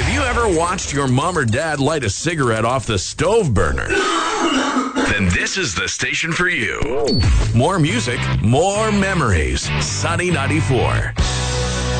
Have you ever watched your mom or dad light a cigarette off the stove burner? Then this is the station for you. More music, more memories. Sunny 94.